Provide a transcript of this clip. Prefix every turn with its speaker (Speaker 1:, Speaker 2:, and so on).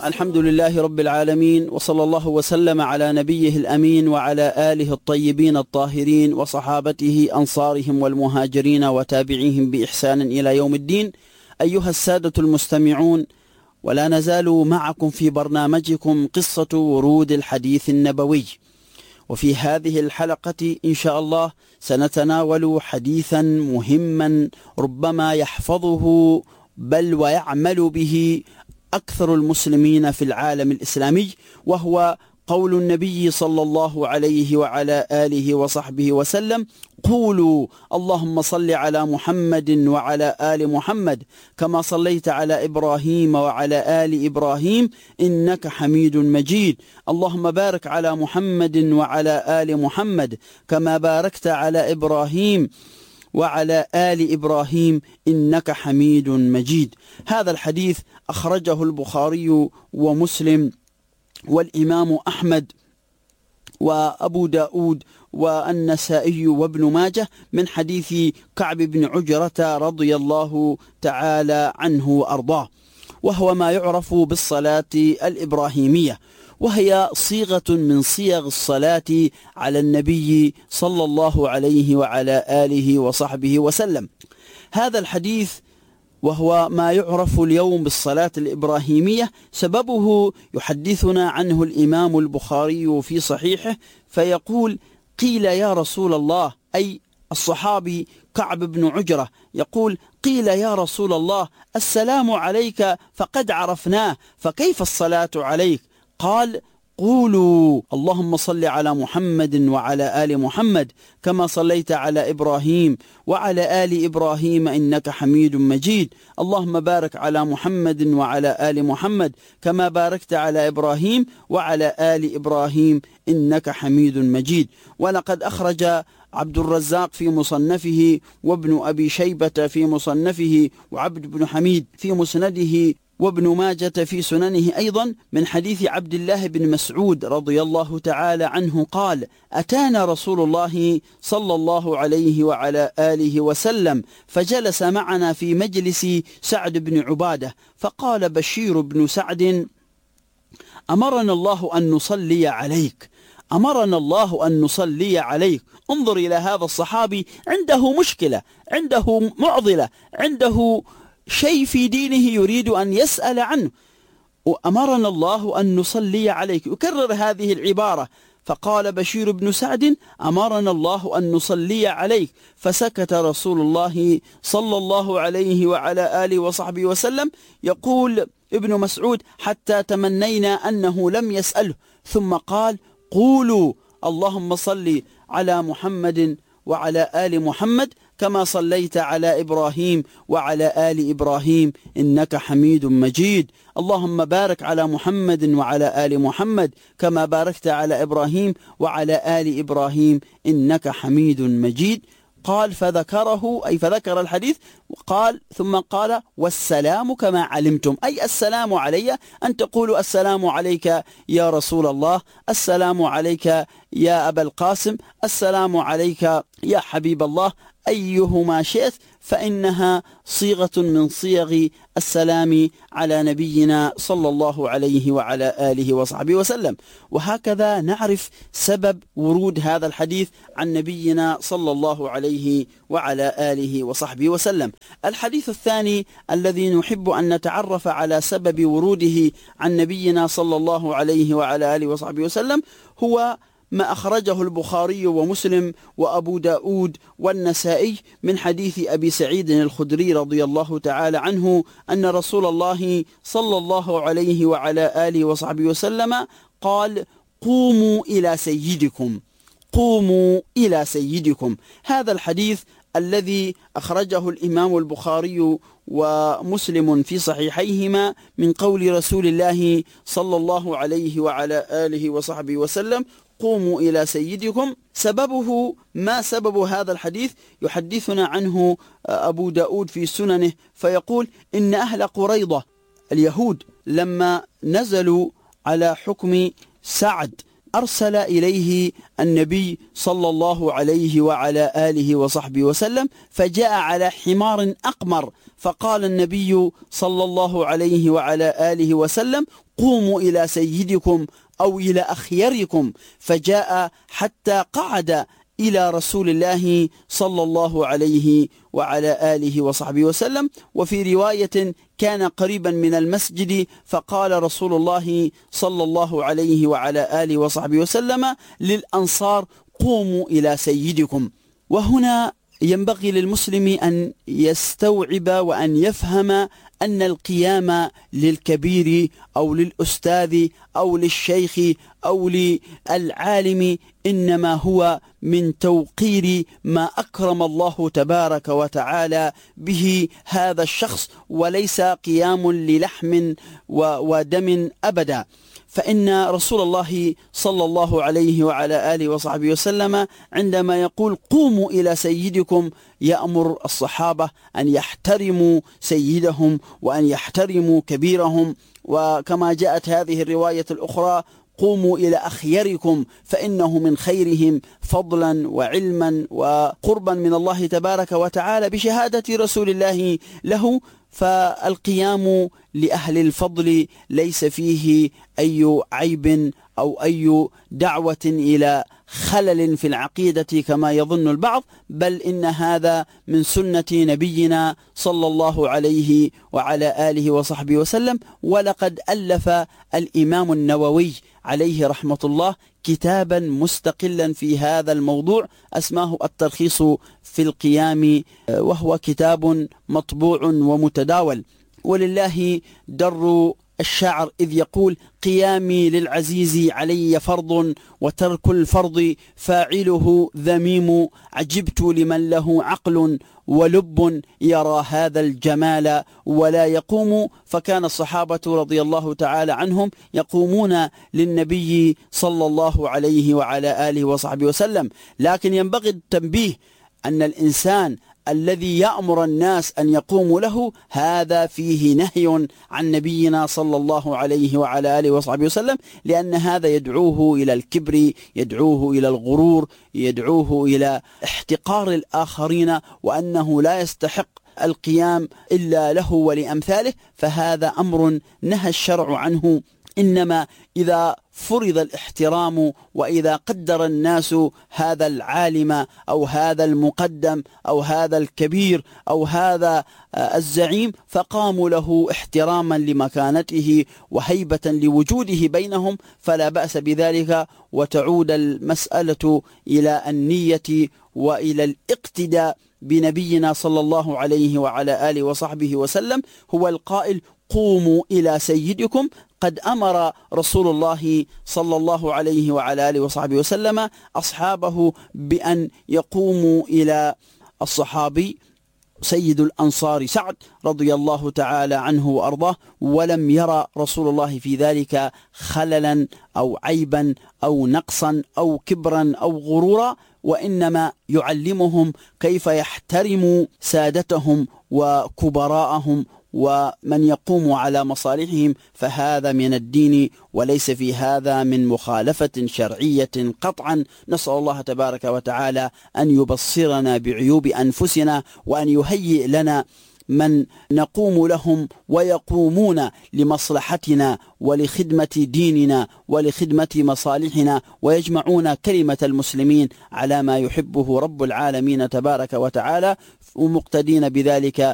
Speaker 1: الحمد لله رب العالمين، وصلى الله وسلم على نبيه الأمين وعلى آله الطيبين الطاهرين وصحابته أنصارهم والمهاجرين وتابعيهم بإحسان إلى يوم الدين. أيها السادة المستمعون، ولا نزال معكم في برنامجكم قصة ورود الحديث النبوي، وفي هذه الحلقة إن شاء الله سنتناول حديثا مهما ربما يحفظه بل ويعمل به أكثر المسلمين في العالم الإسلامي، وهو قول النبي صلى الله عليه وعلى آله وصحبه وسلم: قولوا اللهم صل على محمد وعلى آل محمد كما صليت على إبراهيم وعلى آل إبراهيم إنك حميد مجيد، اللهم بارك على محمد وعلى آل محمد كما باركت على إبراهيم وعلى آل إبراهيم إنك حميد مجيد. هذا الحديث أخرجه البخاري ومسلم والإمام أحمد وأبو داود والنسائي وابن ماجه من حديث كعب بن عجرة رضي الله تعالى عنه وأرضاه، وهو ما يعرف بالصلاة الإبراهيمية، وهي صيغة من صيغ الصلاة على النبي صلى الله عليه وعلى آله وصحبه وسلم. هذا الحديث وهو ما يعرف اليوم بالصلاة الإبراهيمية سببه يحدثنا عنه الإمام البخاري في صحيحه، فيقول: قيل يا رسول الله، أي الصحابي كعب بن عجرة يقول: قيل يا رسول الله السلام عليك فقد عرفناه، فكيف الصلاة عليك؟ قال: قولوا اللهم صل على محمد وعلى آل محمد كما صليت على إبراهيم وعلى آل إبراهيم إنك حميد مجيد، اللهم بارك على محمد وعلى آل محمد كما باركت على إبراهيم وعلى آل إبراهيم إنك حميد مجيد. ولقد أخرج عبد الرزاق في مصنفه، وابن أبي شيبة في مصنفه، وعبد بن حميد في مسنده، وابن ماجة في سننه أيضا من حديث عبد الله بن مسعود رضي الله تعالى عنه قال: أتانا رسول الله صلى الله عليه وعلى آله وسلم فجلس معنا في مجلس سعد بن عبادة، فقال بشير بن سعد: أمرنا الله أن نصلي عليك، أمرنا الله أن نصلي عليك. انظر إلى هذا الصحابي، عنده مشكلة، عنده معضلة، عنده شيء في دينه يريد أن يسأل عنه، وأمرنا الله أن نصلي عليك. يكرر هذه العبارة، فقال بشير بن سعد: أمرنا الله أن نصلي عليك، فسكت رسول الله صلى الله عليه وعلى آله وصحبه وسلم. يقول ابن مسعود: حتى تمنينا أنه لم يسأله، ثم قال: قولوا اللهم صل على محمد وعلى آل محمد كما صليت على إبراهيم وعلى آل إبراهيم إنك حميد مجيد، اللهم بارك على محمد وعلى آل محمد كما باركت على إبراهيم وعلى آل إبراهيم إنك حميد مجيد. قال فذكره، أي فذكر الحديث، قال ثم قال: والسلام كما علمتم، أي السلام علي، أن تقولوا السلام عليك يا رسول الله، السلام عليك يا أبا القاسم، السلام عليك يا حبيب الله، أيهما شئت، فإنها صيغة من صيغ السلام على نبينا صلى الله عليه وعلى آله وصحبه وسلم. وهكذا نعرف سبب ورود هذا الحديث عن نبينا صلى الله عليه وعلى آله وصحبه وسلم. الحديث الثاني الذي نحب أن نتعرف على سبب وروده عن نبينا صلى الله عليه وعلى آله وصحبه وسلم هو ما أخرجه البخاري ومسلم وأبو داود والنسائي من حديث أبي سعيد الخدري رضي الله تعالى عنه أن رسول الله صلى الله عليه وعلى آله وصحبه وسلم قال: قوموا إلى سيدكم، قوموا إلى سيدكم. هذا الحديث الذي أخرجه الإمام البخاري ومسلم في صحيحيهما من قول رسول الله صلى الله عليه وعلى آله وصحبه وسلم: قوموا إلى سيدكم. سببه، ما سبب هذا الحديث؟ يحدثنا عنه أبو داود في سننه، فيقول: إن أهل قريضة اليهود لما نزلوا على حكم سعد أرسل إليه النبي صلى الله عليه وعلى آله وصحبه وسلم، فجاء على حمار أقمر، فقال النبي صلى الله عليه وعلى آله وسلم: قوموا إلى سيدكم أو إلى أخيركم، فجاء حتى قعد إلى رسول الله صلى الله عليه وعلى آله وصحبه وسلم. وفي رواية: كان قريبا من المسجد، فقال رسول الله صلى الله عليه وعلى آله وصحبه وسلم للأنصار: قوموا إلى سيدكم. وهنا ينبغي للمسلم أن يستوعب وأن يفهم أن القيام للكبير أو للأستاذ أو للشيخ أو للعالم إنما هو من توقير ما أكرم الله تبارك وتعالى به هذا الشخص، وليس قيام للحم ودم أبدا. فإن رسول الله صلى الله عليه وعلى آله وصحبه وسلم عندما يقول: قوموا إلى سيدكم، يأمر الصحابة أن يحترموا سيدهم وأن يحترموا كبيرهم. وكما جاءت هذه الرواية الأخرى: قوموا إلى أخيركم، فإنه من خيرهم فضلا وعلما وقربا من الله تبارك وتعالى بشهادة رسول الله له. فالقيام لأهل الفضل ليس فيه أي عيب أو أي دعوة إلى خلل في العقيدة كما يظن البعض، بل إن هذا من سنة نبينا صلى الله عليه وعلى آله وصحبه وسلم. ولقد ألف الإمام النووي عليه رحمة الله كتابا مستقلا في هذا الموضوع اسماه الترخيص في القيام، وهو كتاب مطبوع ومتداول. ولله در الشاعر إذ يقول: قيامي للعزيز علي فرض، وترك الفرض فاعله ذميم، عجبت لمن له عقل ولب يرى هذا الجمال ولا يقوم. فكان الصحابة رضي الله تعالى عنهم يقومون للنبي صلى الله عليه وعلى آله وصحبه وسلم. لكن ينبغي التنبيه أن الإنسان الذي يأمر الناس أن يقوموا له هذا فيه نهي عن نبينا صلى الله عليه وعلى آله وصحبه وسلم، لأن هذا يدعوه إلى الكبر، يدعوه إلى الغرور، يدعوه إلى احتقار الآخرين، وأنه لا يستحق القيام إلا له ولأمثاله. فهذا أمر نهى الشرع عنه. إنما إذا فرض الاحترام وإذا قدر الناس هذا العالم أو هذا المقدم أو هذا الكبير أو هذا الزعيم فقاموا له احتراما لمكانته وهيبة لوجوده بينهم، فلا بأس بذلك. وتعود المسألة إلى النية وإلى الاقتداء بنبينا صلى الله عليه وعلى آله وصحبه وسلم. هو القائل: قوموا إلى سيدكم. قد أمر رسول الله صلى الله عليه وعلى آله وصحبه وسلم أصحابه بأن يقوموا إلى الصحابي سيد الأنصار سعد رضي الله تعالى عنه وأرضاه، ولم يرى رسول الله في ذلك خللا أو عيبا أو نقصا أو كبرا أو غرورا، وإنما يعلمهم كيف يحترموا سادتهم وكبراءهم ومن يقوم على مصالحهم. فهذا من الدين وليس في هذا من مخالفة شرعية قطعا. نسأل الله تبارك وتعالى أن يبصرنا بعيوب أنفسنا وأن يهيئ لنا من نقوم لهم ويقومون لمصلحتنا ولخدمة ديننا ولخدمة مصالحنا، ويجمعون كلمة المسلمين على ما يحبه رب العالمين تبارك وتعالى، ومقتدين بذلك